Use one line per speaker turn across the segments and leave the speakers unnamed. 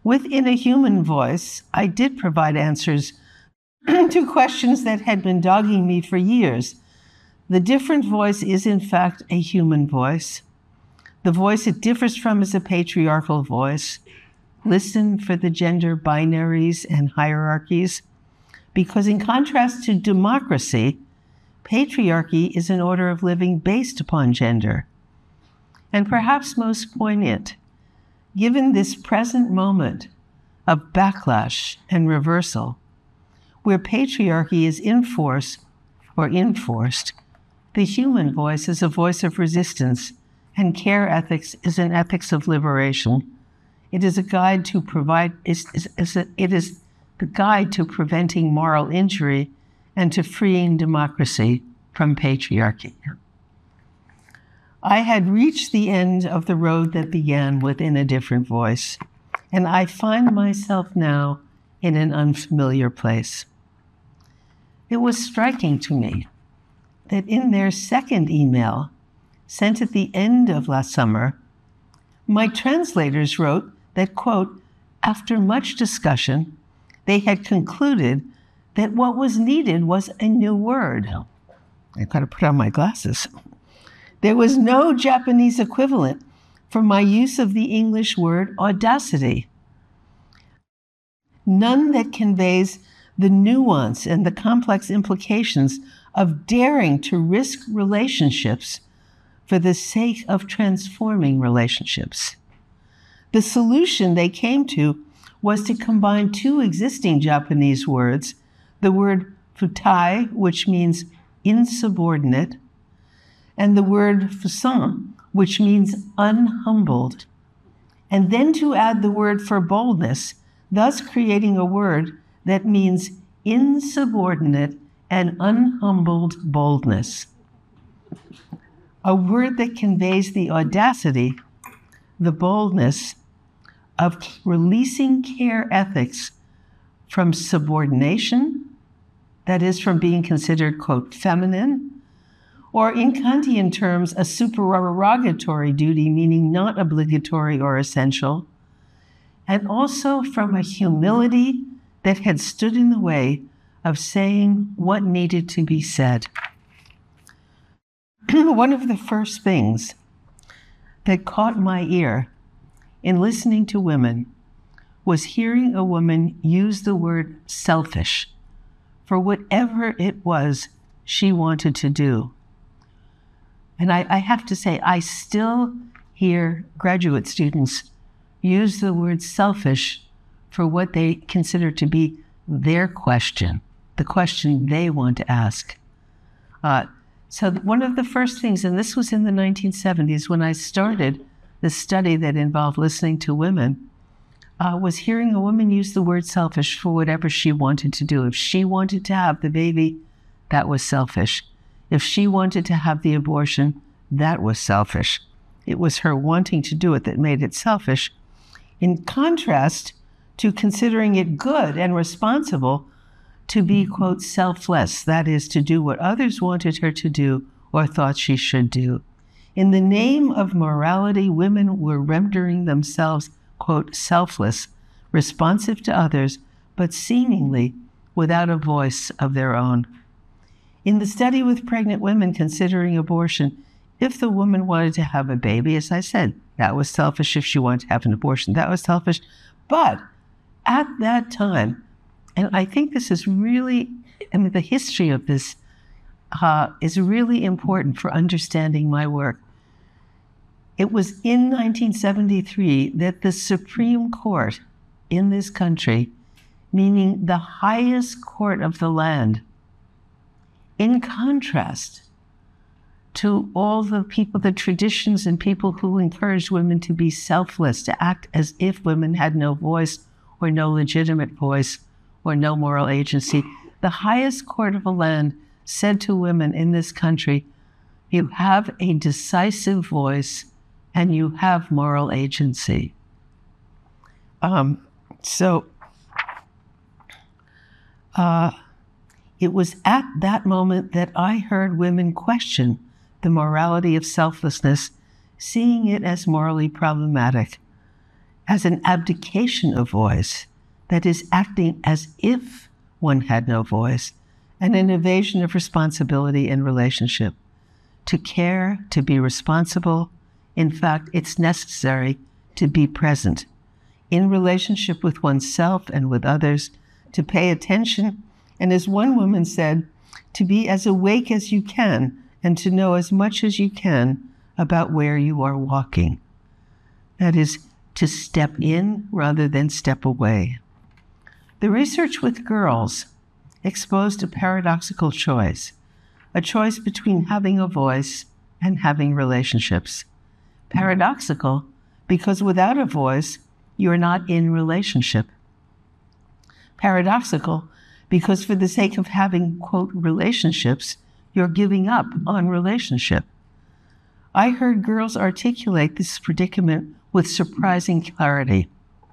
Within a human voice, I did provide answers to questions that had been dogging me for years. The different voice is, in fact, a human voice. The voice it differs from is a patriarchal voice. Listen for the gender binaries and hierarchies, because in contrast to democracy, patriarchy is an order of living based upon gender. And perhaps most poignant, given this present moment of backlash and reversal, where patriarchy is in force or enforced, the human voice is a voice of resistance, and care ethics is an ethics of liberation. It is a guide to it is the guide to preventing moral injury and to freeing democracy from patriarchy. I had reached the end of the road that began within a different voice, and I find myself now in an unfamiliar place. It was striking to me that in their second email, sent at the end of last summer, my translators wrote that, quote, after much discussion, they had concluded that what was needed was a new word. I've got to put on my glasses. There was no Japanese equivalent for my use of the English word audacity. None that conveys the nuance and the complex implications of daring to risk relationships for the sake of transforming relationships. The solution they came to was to combine two existing Japanese words, the word futai, which means insubordinate, and the word fusan, which means unhumbled, and then to add the word for boldness, thus creating a word that means insubordinate and unhumbled boldness. A word that conveys the audacity, the boldness of releasing care ethics from subordination, that is, from being considered, quote, feminine, or in Kantian terms, a supererogatory duty, meaning not obligatory or essential, and also from a humility that had stood in the way of saying what needed to be said. One of the first things that caught my ear in listening to women was hearing a woman use the word selfish for whatever it was she wanted to do. And I have to say, I still hear graduate students use the word selfish for what they consider to be their question, the question they want to ask. So one of the first things, and this was in the 1970s when I started the study that involved listening to women, was hearing a woman use the word selfish for whatever she wanted to do. If she wanted to have the baby, that was selfish. If she wanted to have the abortion, that was selfish. It was her wanting to do it that made it selfish, in contrast to considering it good and responsible to be, quote, selfless, that is, to do what others wanted her to do or thought she should do. In the name of morality, women were rendering themselves, quote, selfless, responsive to others, but seemingly without a voice of their own. In the study with pregnant women considering abortion, if the woman wanted to have a baby, as I said, that was selfish. If she wanted to have an abortion, that was selfish. But at that time, and I think this is really, the history of this is really important for understanding my work. It was in 1973 that the Supreme Court in this country, meaning the highest court of the land, in contrast to all the people, the traditions and people who encouraged women to be selfless, to act as if women had no voice or no legitimate voice or no moral agency, the highest court of the land said to women in this country, you have a decisive voice and you have moral agency. It was at that moment that I heard women question the morality of selflessness, seeing it as morally problematic. as an abdication of voice, that is, acting as if one had no voice, and an evasion of responsibility in relationship. To care, to be responsible, in fact, it's necessary to be present in relationship with oneself and with others, to pay attention, and as one woman said, to be as awake as you can and to know as much as you can about where you are walking. That is, to step in rather than step away. The research with girls exposed a paradoxical choice, a choice between having a voice and having relationships. Paradoxical because without a voice, you're not in relationship. Paradoxical because for the sake of having, quote, relationships, you're giving up on relationship. I heard girls articulate this predicament with surprising clarity.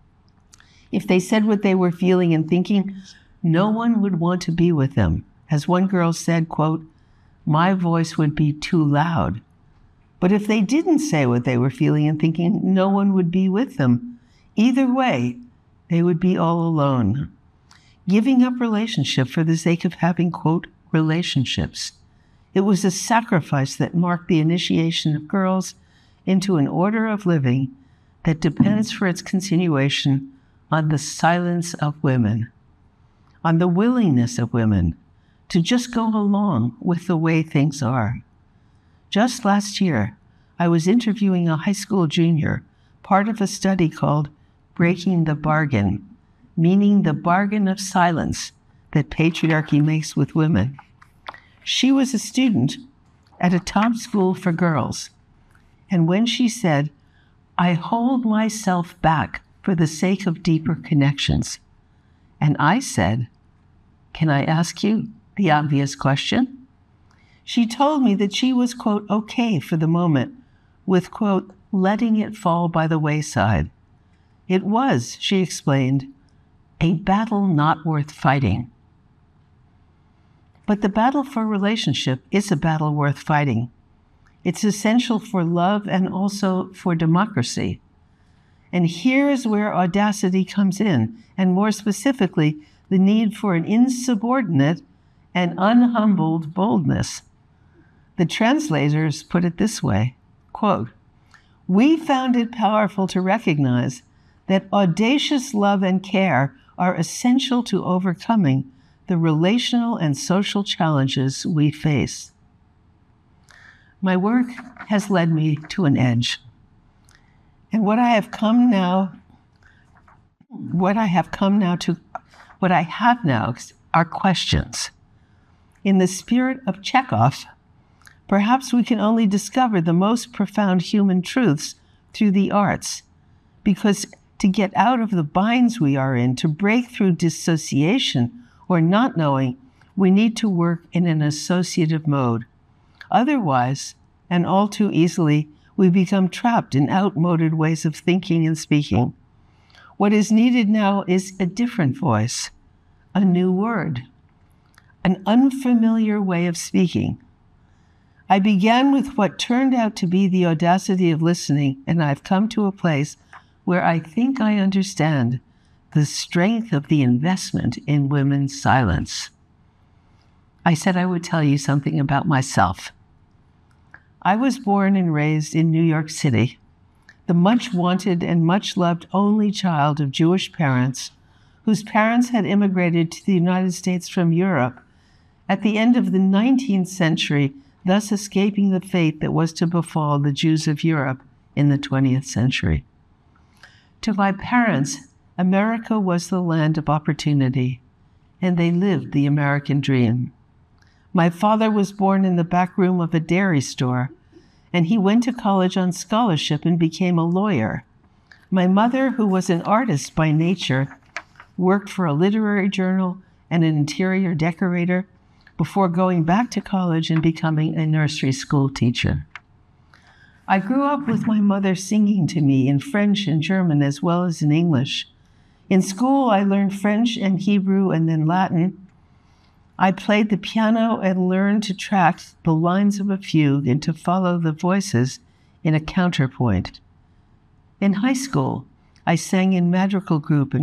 If they said what they were feeling and thinking, no one would want to be with them. As one girl said, quote, my voice would be too loud. But if they didn't say what they were feeling and thinking, no one would be with them. Either way, they would be all alone. Giving up relationship for the sake of having, quote, relationships. It was a sacrifice that marked the initiation of girls into an order of living that depends for its continuation on the silence of women, on the willingness of women to just go along with the way things are. Just last year, I was interviewing a high school junior, part of a study called Breaking the Bargain, meaning the bargain of silence that patriarchy makes with women. She was a student at a top school for girls, and when she said, I hold myself back for the sake of deeper connections, and I said, can I ask you the obvious question? She told me that she was, quote, okay for the moment with, quote, letting it fall by the wayside. It was, she explained, a battle not worth fighting. But the battle for relationship is a battle worth fighting. It's essential for love and also for democracy. And here is where audacity comes in, and more specifically, the need for an insubordinate and unhumbled boldness. The translators put it this way, quote, we found it powerful to recognize that audacious love and care are essential to overcoming the relational and social challenges we face. My work has led me to an edge. And what I have now are questions. In the spirit of Chekhov, perhaps we can only discover the most profound human truths through the arts, because to get out of the binds we are in, to break through dissociation or not knowing, we need to work in an associative mode. Otherwise, and all too easily, we become trapped in outmoded ways of thinking and speaking. What is needed now is a different voice, a new word, an unfamiliar way of speaking. I began with what turned out to be the audacity of listening, and I've come to a place where I think I understand the strength of the investment in women's silence. I said I would tell you something about myself. I was born and raised in New York City, the much wanted and much loved only child of Jewish parents whose parents had immigrated to the United States from Europe at the end of the 19th century, thus escaping the fate that was to befall the Jews of Europe in the 20th century. To my parents, America was the land of opportunity, and they lived the American dream. My father was born in the back room of a dairy store, and he went to college on scholarship and became a lawyer. My mother, who was an artist by nature, worked for a literary journal and an interior decorator before going back to college and becoming a nursery school teacher. I grew up with my mother singing to me in French and German as well as in English. In school, I learned French and Hebrew and then Latin. I played the piano and learned to track the lines of a fugue and to follow the voices in a counterpoint. In high school, I sang in madrigal group and